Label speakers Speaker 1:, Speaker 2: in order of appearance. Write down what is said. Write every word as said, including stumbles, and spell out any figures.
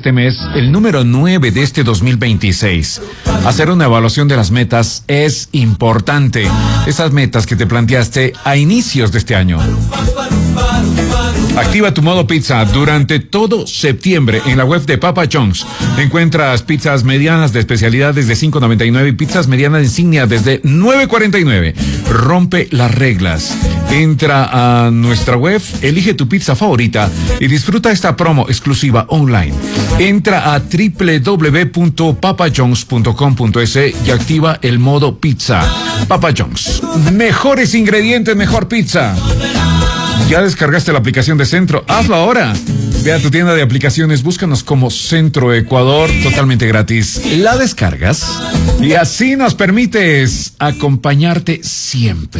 Speaker 1: este mes, el número nueve de este dos mil veintiséis. Hacer una evaluación de las metas es importante. Esas metas que te planteaste a inicios de este año. Activa tu modo pizza durante todo septiembre en la web de Papa John's. Encuentras pizzas medianas de especialidad desde cinco noventa y nueve y pizzas medianas de insignia desde nueve cuarenta y nueve. Rompe las reglas. Entra a nuestra web, elige tu pizza favorita y disfruta esta promo exclusiva online. Entra a doble u doble u doble u punto papa john's punto com punto es y activa el modo pizza. Papa John's. Mejores ingredientes, mejor pizza. ¿Ya descargaste la aplicación de Centro? Hazlo ahora. Ve a tu tienda de aplicaciones, búscanos como Centro Ecuador, totalmente gratis. La descargas y así nos permites acompañarte siempre.